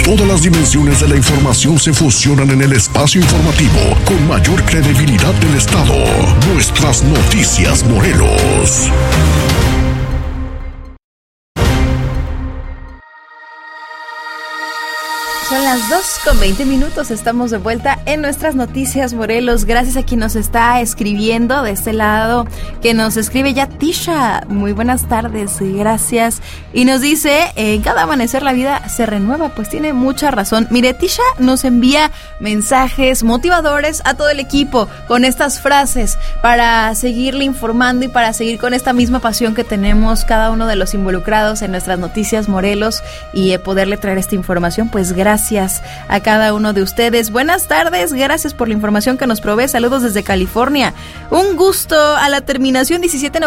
Todas las dimensiones de la información se fusionan en el espacio informativo con mayor credibilidad del Estado. Nuestras Noticias Morelos. Son las 2:20. Estamos de vuelta en Nuestras Noticias Morelos. Gracias a quien nos está escribiendo de este lado, que nos escribe ya Tisha. Muy buenas tardes, gracias. Y nos dice, en cada amanecer la vida se renueva. Pues tiene mucha razón. Mire, Tisha nos envía mensajes motivadores a todo el equipo con estas frases para seguirle informando y para seguir con esta misma pasión que tenemos cada uno de los involucrados en Nuestras Noticias Morelos y poderle traer esta información. Pues gracias a cada uno de ustedes. Buenas tardes, gracias por la información que nos provee. Saludos desde California. Un gusto a la terminación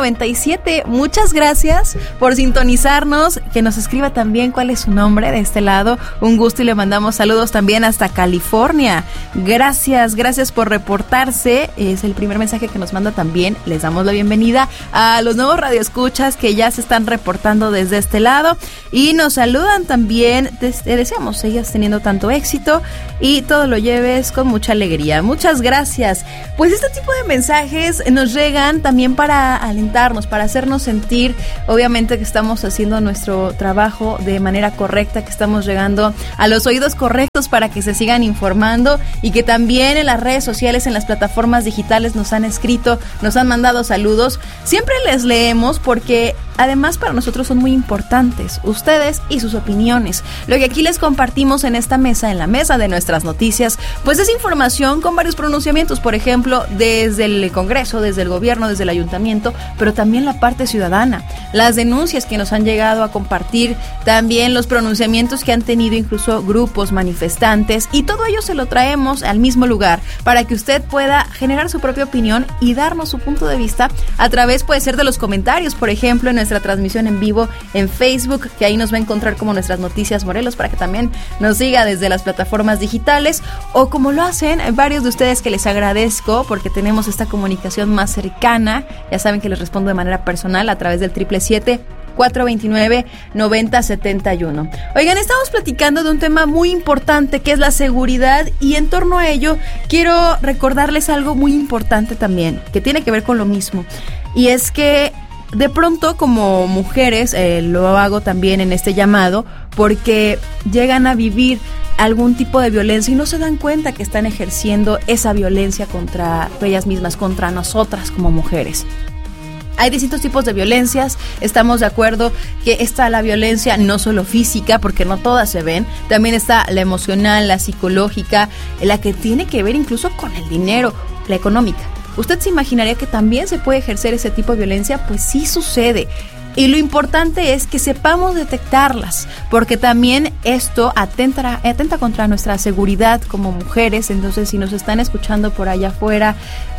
1797. Muchas gracias por sintonizarnos. Que nos escriba también cuál es su nombre de este lado. Un gusto y le mandamos saludos también hasta California. Gracias por reportarse. Es el primer mensaje que nos manda también. Les damos la bienvenida a los nuevos radioescuchas que ya se están reportando desde este lado. Y nos saludan también. Deseamos seguir teniendo tanto éxito y todo lo lleves con mucha alegría. Muchas gracias. Pues este tipo de mensajes nos llegan también para alentarnos, para hacernos sentir, obviamente, que estamos haciendo nuestro trabajo de manera correcta, que estamos llegando a los oídos correctos para que se sigan informando y que también en las redes sociales, en las plataformas digitales nos han escrito, nos han mandado saludos. Siempre les leemos porque además para nosotros son muy importantes ustedes y sus opiniones. Lo que aquí les compartimos en esta mesa, en la mesa de Nuestras Noticias, pues es información con varios pronunciamientos, por ejemplo, desde el Congreso, desde el gobierno, desde el ayuntamiento, pero también la parte ciudadana, las denuncias que nos han llegado a compartir, también los pronunciamientos que han tenido incluso grupos manifestantes, y todo ello se lo traemos al mismo lugar para que usted pueda generar su propia opinión y darnos su punto de vista a través, puede ser de los comentarios, por ejemplo, en nuestra transmisión en vivo en Facebook, que ahí nos va a encontrar como Nuestras Noticias Morelos, para que también nos siga desde las plataformas digitales, o como lo hacen varios de ustedes, que les agradezco porque tenemos esta comunicación más cercana. Ya saben que les respondo de manera personal a través del 777-429-9071. Oigan, estamos platicando de un tema muy importante que es la seguridad, y en torno a ello quiero recordarles algo muy importante también, que tiene que ver con lo mismo, y es que de pronto como mujeres, lo hago también en este llamado, porque llegan a vivir algún tipo de violencia y no se dan cuenta que están ejerciendo esa violencia contra ellas mismas, contra nosotras como mujeres. Hay distintos tipos de violencias. Estamos de acuerdo que está la violencia no solo física, porque no todas se ven. También está la emocional, la psicológica, la que tiene que ver incluso con el dinero, la económica. ¿Usted se imaginaría que también se puede ejercer ese tipo de violencia? Pues sí sucede. Y lo importante es que sepamos detectarlas, porque también esto atenta contra nuestra seguridad como mujeres. Entonces, si nos están escuchando por allá afuera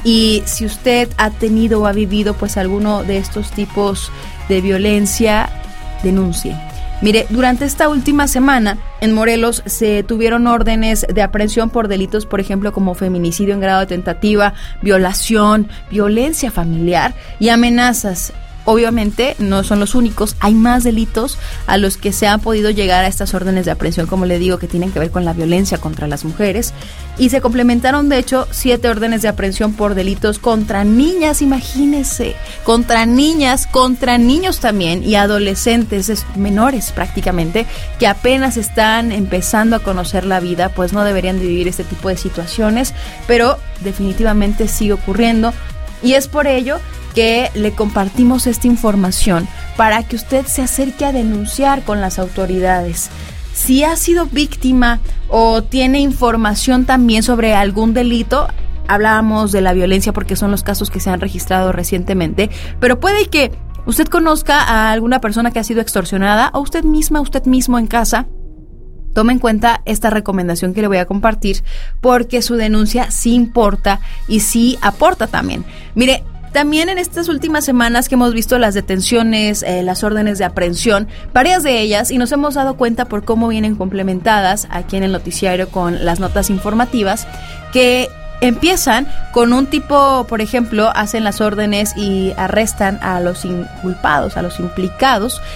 y si usted ha tenido o ha vivido pues alguno de estos tipos de violencia, denuncie. Mire, durante esta última semana en Morelos se tuvieron órdenes de aprehensión por delitos, por ejemplo, como feminicidio en grado de tentativa, violación, violencia familiar y amenazas. Obviamente no son los únicos, hay más delitos a los que se han podido llegar a estas órdenes de aprehensión, como le digo, que tienen que ver con la violencia contra las mujeres, y se complementaron de hecho 7 órdenes de aprehensión por delitos contra niñas, imagínense, contra niñas, contra niños también y adolescentes, menores prácticamente, que apenas están empezando a conocer la vida, pues no deberían de vivir este tipo de situaciones, pero definitivamente sigue ocurriendo, y es por ello que le compartimos esta información para que usted se acerque a denunciar con las autoridades. Si ha sido víctima o tiene información también sobre algún delito, hablábamos de la violencia porque son los casos que se han registrado recientemente, pero puede que usted conozca a alguna persona que ha sido extorsionada, o usted misma, usted mismo en casa. Tome en cuenta esta recomendación que le voy a compartir, porque su denuncia sí importa y sí aporta también. Mire, también en estas últimas semanas que hemos visto las detenciones, las órdenes de aprehensión, varias de ellas, y nos hemos dado cuenta por cómo vienen complementadas aquí en el noticiario con las notas informativas, que empiezan con un tipo, por ejemplo, hacen las órdenes y arrestan a los inculpados, a los implicados,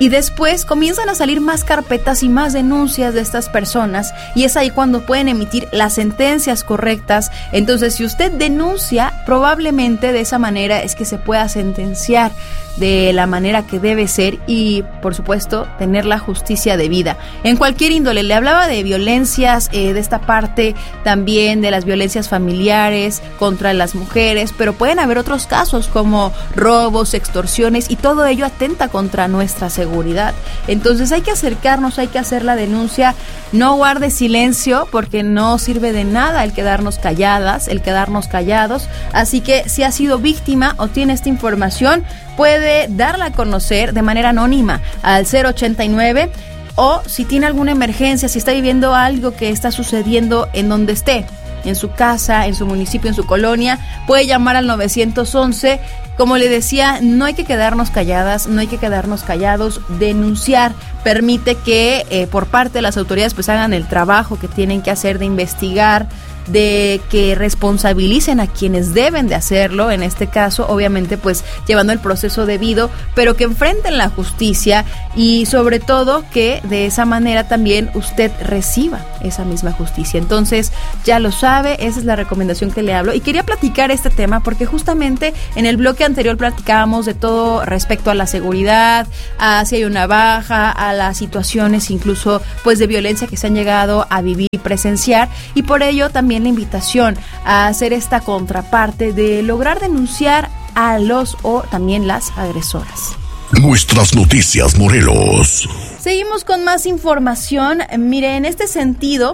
Y después comienzan a salir más carpetas y más denuncias de estas personas, y es ahí cuando pueden emitir las sentencias correctas. Entonces, si usted denuncia, probablemente de esa manera es que se pueda sentenciar de la manera que debe ser y, por supuesto, tener la justicia debida. En cualquier índole, le hablaba de violencias, de esta parte también de las violencias familiares contra las mujeres, pero pueden haber otros casos como robos, extorsiones, y todo ello atenta contra nuestra seguridad. Entonces hay que acercarnos, hay que hacer la denuncia. No guarde silencio, porque no sirve de nada el quedarnos calladas, el quedarnos callados. Así que si ha sido víctima o tiene esta información, puede darla a conocer de manera anónima al 089, o si tiene alguna emergencia, si está viviendo algo que está sucediendo en donde esté, en su casa, en su municipio, en su colonia, puede llamar al 911. Como le decía, no hay que quedarnos calladas, no hay que quedarnos callados. Denunciar permite que por parte de las autoridades pues hagan el trabajo que tienen que hacer de investigar, de que responsabilicen a quienes deben de hacerlo, en este caso obviamente pues llevando el proceso debido, pero que enfrenten la justicia, y sobre todo que de esa manera también usted reciba esa misma justicia. Entonces ya lo sabe, esa es la recomendación que le hablo, y quería platicar este tema porque justamente en el bloque anterior platicábamos de todo respecto a la seguridad, a si hay una baja, a las situaciones incluso pues de violencia que se han llegado a vivir y presenciar, y por ello también la invitación a hacer esta contraparte de lograr denunciar a los o también las agresoras. Nuestras noticias Morelos. Seguimos con más información. Mire, en este sentido,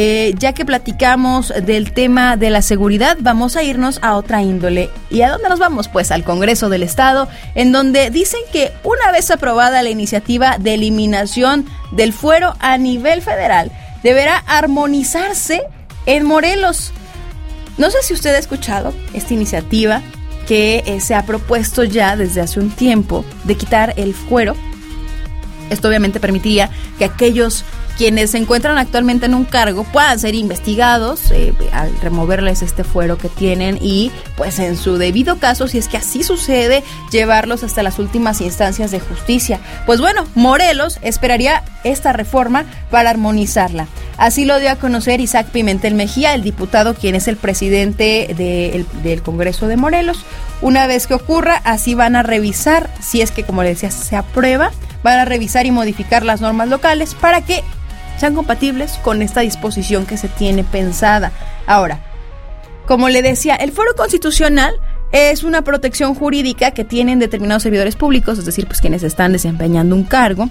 ya que platicamos del tema de la seguridad, vamos a irnos a otra índole. ¿Y a dónde nos vamos? Pues al Congreso del Estado, en donde dicen que una vez aprobada la iniciativa de eliminación del fuero a nivel federal, deberá armonizarse en Morelos. No sé si usted ha escuchado esta iniciativa que se ha propuesto ya desde hace un tiempo de quitar el fuero. Esto obviamente permitiría que aquellos quienes se encuentran actualmente en un cargo puedan ser investigados al removerles este fuero que tienen, y pues en su debido caso, si es que así sucede, llevarlos hasta las últimas instancias de justicia. Pues bueno, Morelos esperaría esta reforma para armonizarla. Así lo dio a conocer Isaac Pimentel Mejía, el diputado quien es el presidente del Congreso de Morelos. Una vez que ocurra, así van a revisar, si es que, como le decía, se aprueba, van a revisar y modificar las normas locales para que sean compatibles con esta disposición que se tiene pensada. Ahora, como le decía, el fuero constitucional es una protección jurídica que tienen determinados servidores públicos, es decir, pues quienes están desempeñando un cargo,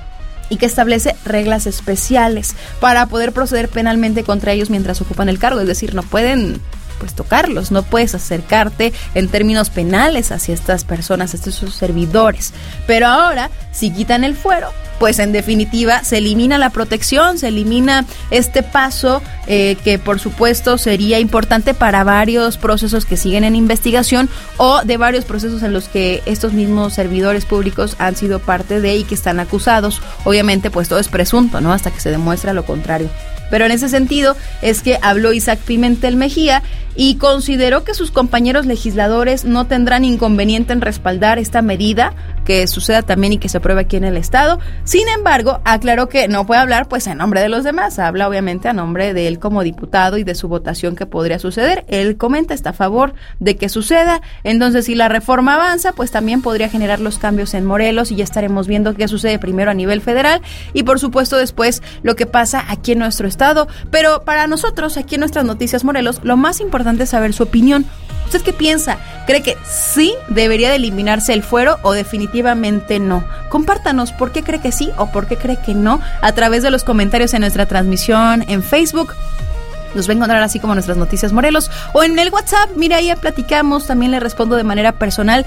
y que establece reglas especiales para poder proceder penalmente contra ellos mientras ocupan el cargo. Es decir, no pueden pues tocarlos, no puedes acercarte en términos penales hacia estas personas, hacia estos servidores. Pero ahora, si quitan el fuero, pues en definitiva se elimina la protección, se elimina este paso que por supuesto sería importante para varios procesos que siguen en investigación, o de varios procesos en los que estos mismos servidores públicos han sido parte de y que están acusados. Obviamente pues todo es presunto, ¿no? Hasta que se demuestra lo contrario. Pero en ese sentido es que habló Isaac Pimentel Mejía y consideró que sus compañeros legisladores no tendrán inconveniente en respaldar esta medida, que suceda también y que se apruebe aquí en el Estado. Sin embargo, aclaró que no puede hablar pues en nombre de los demás, habla obviamente a nombre de él como diputado y de su votación que podría suceder. Él comenta, está a favor de que suceda, entonces si la reforma avanza, pues también podría generar los cambios en Morelos, y ya estaremos viendo qué sucede primero a nivel federal y por supuesto después lo que pasa aquí en nuestro Estado. Pero para nosotros aquí en Nuestras Noticias Morelos, lo más importante es saber su opinión. ¿Usted qué piensa? ¿Cree que sí debería de eliminarse el fuero o definitivamente no? Compártanos por qué cree que sí o por qué cree que no a través de los comentarios en nuestra transmisión en Facebook. Nos va a encontrar así como Nuestras Noticias Morelos, o en el WhatsApp, mira, ahí platicamos, también le respondo de manera personal,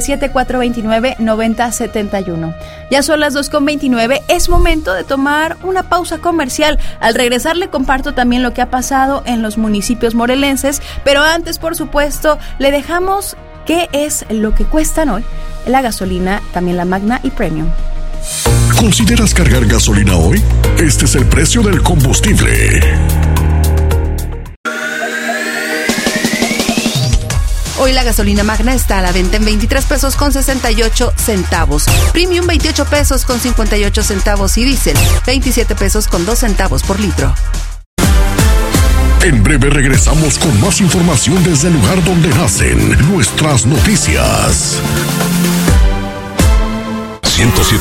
777-429-9071. Ya son las 2:29, es momento de tomar una pausa comercial. Al regresar le comparto también lo que ha pasado en los municipios morelenses, pero antes, por supuesto, le dejamos qué es lo que cuestan hoy la gasolina, también la Magna y Premium. ¿Consideras cargar gasolina hoy? Este es el precio del combustible. Hoy la gasolina magna está a la venta en 23 pesos con 68 centavos. Premium 28 pesos con 58 centavos y diésel 27 pesos con 2 centavos por litro. En breve regresamos con más información desde el lugar donde nacen nuestras noticias. 107